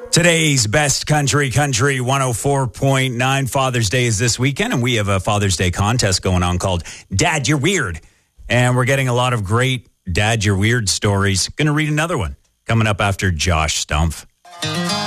Today's Best Country 104.9. Father's Day is this weekend, and we have a Father's Day contest going on called Dad, You're Weird. And we're getting a lot of great Dad, You're Weird stories. Going to read another one coming up after Josh Stumpf.